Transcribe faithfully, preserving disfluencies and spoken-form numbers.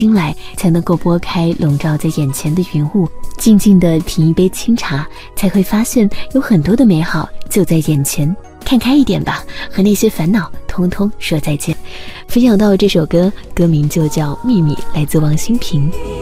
心来，才能够拨开笼罩在眼前的云雾，静静地品一杯清茶，才会发现有很多的美好就在眼前。看开一点吧，和那些烦恼通通说再见。分享到这首歌，歌名就叫《秘密》，来自王心平。